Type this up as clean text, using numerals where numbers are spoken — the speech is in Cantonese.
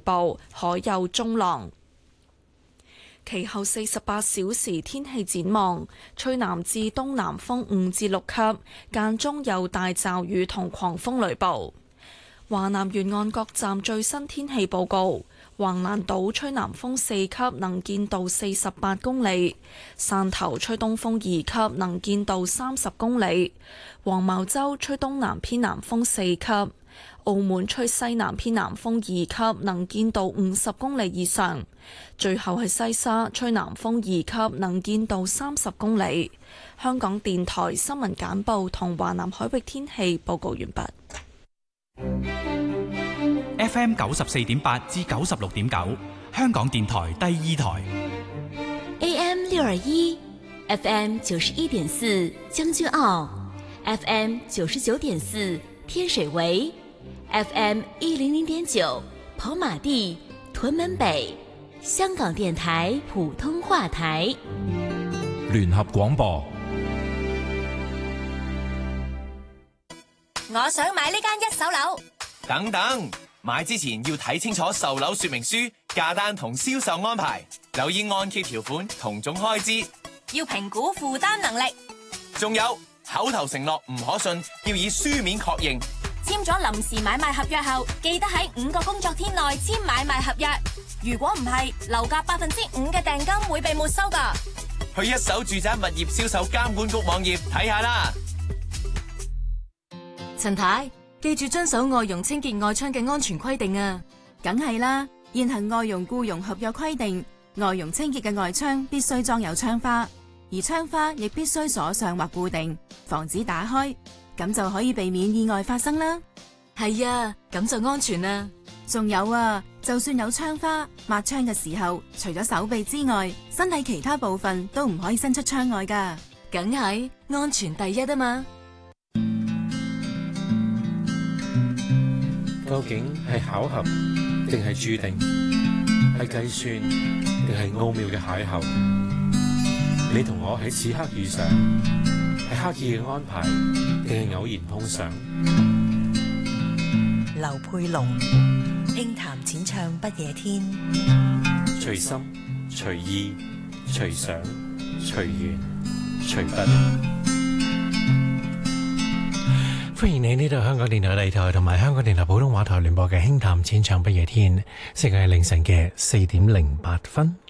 暴，海有中浪。其後48小時天氣展望，吹南至東南風5至6級，間中有大驟雨同狂風雷暴。華南沿岸各站最新天氣報告：橫瀾島吹南風4級，能見度48公里；汕頭吹東風2級，能見度30公里；黃茅洲吹東南偏南風4級；澳門吹西南偏南風2級，能見度50公里以上。最後係西沙吹南風2級，能見度30公里。香港電台新聞簡報同華南海域天氣報告完畢。 FM 94.8至96.9，香港電台第二台。 AM 621 FM 91.4將軍澳 FM 99.4天水圍 FM 100.9跑馬地屯門北，香港電台普通話台。 聯合廣播。 我想買呢間一手樓。 等等，買之前要睇清楚售樓說明書、價單同銷售安排，留意按揭條款同總開支， 要評估負擔能力。 仲有口頭承諾唔可信，要以書面確認。 簽咗臨時買賣合約後，記得喺5個工作天內簽買賣合約。如果唔係，樓價5%嘅訂金會被沒收㗎。 去一手住宅物業銷售監管局網頁睇下啦。 陳太，記住遵守外傭清潔外窗嘅安全規定啊！ 梗係啦，現行外傭僱傭合約規定，外傭清潔嘅外窗必須裝有窗花，而窗花亦必須鎖上或固定，防止打開，咁就可以避免意外發生啦。 係啊，咁就安全啦。 仲有啊，就算有窗花，抹窗嘅時候，除咗手臂之外，身體其他部分都唔可以伸出窗外㗎。 梗係安全第一啊嘛！ 究竟係巧合定係注定？係計算定係奧妙嘅邂逅？你同我喺此刻遇上，係刻意嘅安排定係偶然碰上？ 劉佩龍輕談淺唱不夜天， 隨心隨意隨想隨緣隨筆。 歡迎你呢度香港電台第二台同埋香港電台普通話台聯播嘅輕談淺唱不夜天，時間係凌晨嘅4:08。